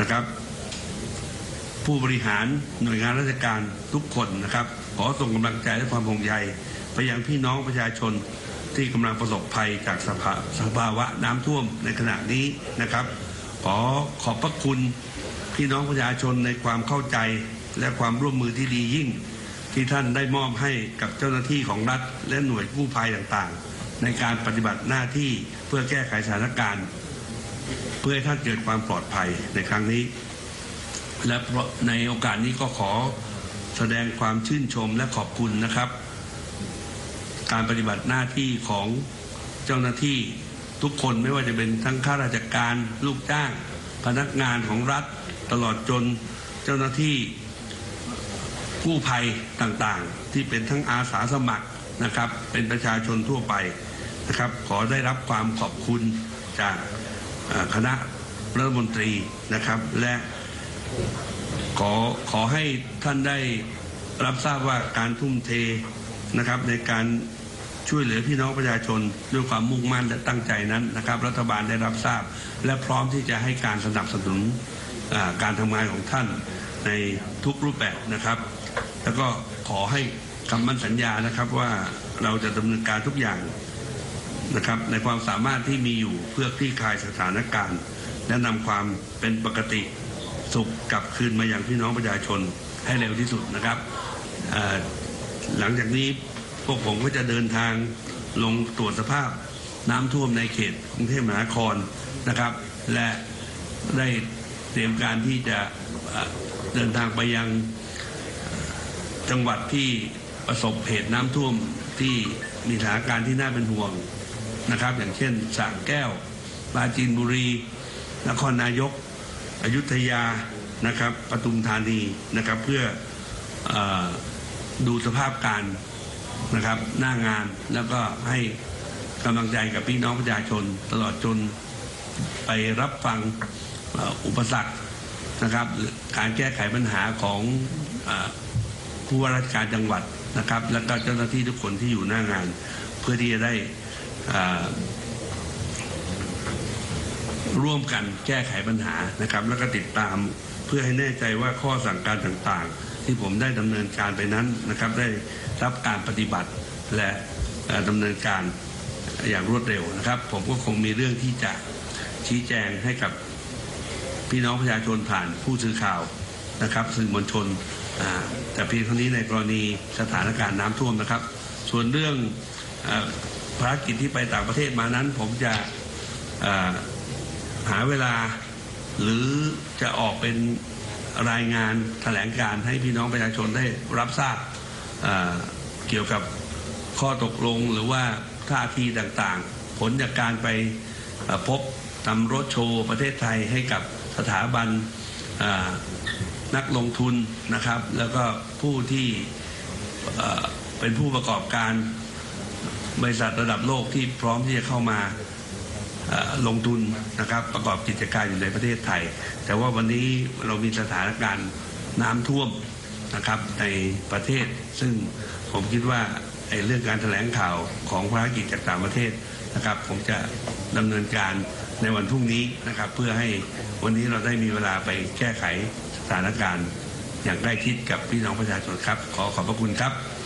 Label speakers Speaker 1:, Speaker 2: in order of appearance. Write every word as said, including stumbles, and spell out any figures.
Speaker 1: นะครับผู้บริหารหน่วยงานราชการทุกคนนะครับขอส่งกำลังใจและความห่วงใยไปยังพี่น้องประชาชนที่กำลังประสบภัยจากสภาสภาวะน้ำท่วมในขณะนี้นะครับขอขอบพระคุณพี่น้องประชาชนในความเข้าใจและความร่วมมือที่ดียิ่งที่ท่านได้มอบให้กับเจ้าหน้าที่ของรัฐและหน่วยกู้ภัยต่างๆในการปฏิบัติหน้าที่เพื่อแก้ไขสถานการณ์เพื่อให้ท่านเกิดความปลอดภัยในครั้งนี้และในโอกาสนี้ก็ขอแสดงความชื่นชมและขอบคุณนะครับการปฏิบัติหน้าที่ของเจ้าหน้าที่ทุกคนไม่ว่าจะเป็นทั้งข้าราชการลูกจ้างพนักงานของรัฐตลอดจนเจ้าหน้าที่กู้ภัยต่างๆที่เป็นทั้งอาสาสมัครนะครับเป็นประชาชนทั่วไปนะครับขอได้รับความขอบคุณจากคณะรัฐมนตรีนะครับและขอขอให้ท่านได้รับทราบว่าการทุ่มเทนะครับในการช่วยเหลือพี่น้องประชาชนด้วยความมุ่งมั่นและตั้งใจนั้นนะครับรัฐบาลได้รับทราบและพร้อมที่จะให้การสนับสนุนการทำงานของท่านในทุกรูปแบบนะครับแล้วก็ขอให้คำมั่นสัญญานะครับว่าเราจะดำเนินการทุกอย่างนะครับในความสามารถที่มีอยู่เพื่อคลี่คลายสถานการณ์และนำความเป็นปกติสุขกลับคืนมาอย่างพี่น้องประชาชนให้เร็วที่สุดนะครับหลังจากนี้พวกผมก็จะเดินทางลงตรวจสภาพน้ำท่วมในเขตกรุงเทพมหานครนะครับและได้เตรียมการที่จะเดินทางไปยังจังหวัดที่ประสบเหตุน้ำท่วมที่มีสถานการณ์ที่น่าเป็นห่วงนะครับอย่างเช่นสระแก้วปราจีนบุรีนครนายกอยุธยานะครับปทุมธานีนะครับเพื่อเอ่อดูสภาพการนะครับหน้างานแล้วก็ให้กำลังใจกับพี่น้องประชาชนตลอดจนไปรับฟังอุปสรรคนะครับการแก้ไขปัญหาของผู้ว่าราชการจังหวัดนะครับและก็เจ้าหน้าที่ทุกคนที่อยู่หน้างานเพื่อที่จะได้ร่วมกันแก้ไขปัญหานะครับแล้วก็ติดตามเพื่อให้แน่ใจว่าข้อสั่งการต่างๆที่ผมได้ดำเนินการไปนั้นนะครับได้รับการปฏิบัติและดำเนินการอย่างรวดเร็วนะครับผมก็คงมีเรื่องที่จะชี้แจงให้กับพี่น้องประชาชนผ่านผู้สื่อข่าวนะครับสื่อมวลชนแต่เพียงเท่านี้ในกรณีสถานการณ์น้ำท่วมนะครับส่วนเรื่องภารกิจที่ไปต่างประเทศมานั้นผมจะหาเวลาหรือจะออกเป็นรายงานแถลงการให้พี่น้องประชาชนได้รับทราบเกี่ยวกับข้อตกลงหรือว่าท่าทีต่างๆผลจากการไปพบทำรถโชว์ประเทศไทยให้กับสถาบันนักลงทุนนะครับแล้วก็ผู้ที่เป็นผู้ประกอบการบริษัทระดับโลกที่พร้อมที่จะเข้ามาลงทุนนะครับประกอบกิจการอยู่ในประเทศไทยแต่ว่าวันนี้เรามีสถานการณ์น้ำท่วมนะครับในประเทศซึ่งผมคิดว่าไอ้เรื่องการแถลงข่าวของภารกิจจากต่างประเทศนะครับผมจะดำเนินการในวันพรุ่งนี้นะครับเพื่อให้วันนี้เราได้มีเวลาไปแก้ไขสถานการณ์อย่างใกล้ชิดกับพี่น้องประชาชนครับขอขอบพระคุณครับ